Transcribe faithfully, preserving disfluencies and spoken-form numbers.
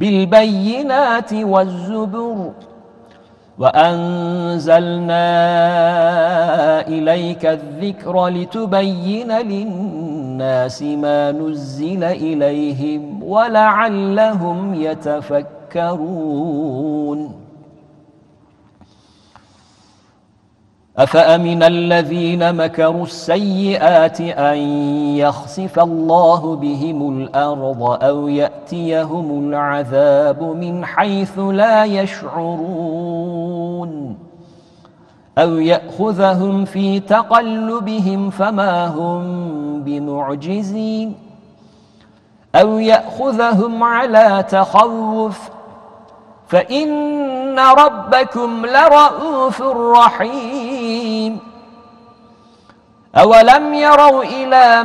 بالبينات والزبر وأنزلنا إليك الذكر لتبين للناس ما نزل إليهم ولعلهم يتفكرون أفأمن الذين مكروا السيئات أن يخسف الله بهم الأرض أو يأتيهم العذاب من حيث لا يشعرون أو يأخذهم في تقلبهم فما هم بمعجزين أو يأخذهم على تخوف فإن ربكم لرءوف رحيم أولم يروا إلى